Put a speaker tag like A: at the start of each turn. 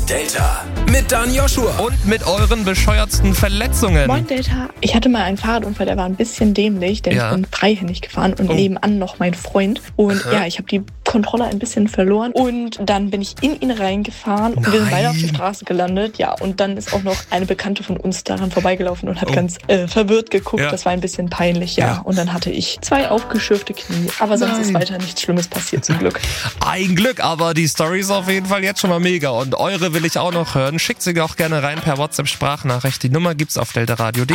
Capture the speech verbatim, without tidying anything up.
A: Delta mit Dan Joshua
B: und mit euren bescheuertsten Verletzungen.
C: Moin Delta, ich hatte mal einen Fahrradunfall, der war ein bisschen dämlich, denn
B: Ja.
C: ich bin freihändig gefahren und
B: Oh.
C: nebenan noch mein Freund. Und
B: Aha.
C: ja, ich habe die Kontrolle ein bisschen verloren und dann bin ich in ihn reingefahren und wir sind beide auf der Straße gelandet. Ja, und dann ist auch noch eine Bekannte von uns daran vorbeigelaufen und hat
B: Oh.
C: ganz äh, verwirrt geguckt.
B: Ja.
C: Das war ein bisschen peinlich, ja.
B: Ja.
C: Und dann hatte ich zwei aufgeschürfte Knie, aber sonst
B: Nein.
C: ist weiter nichts Schlimmes passiert, zum Glück.
B: Ein Glück, aber die Story ist auf jeden Fall jetzt schon mal mega. Und eure will ich auch noch hören. Schickt sie auch gerne rein per WhatsApp-Sprachnachricht. Die Nummer gibt's auf deltaradio punkt de.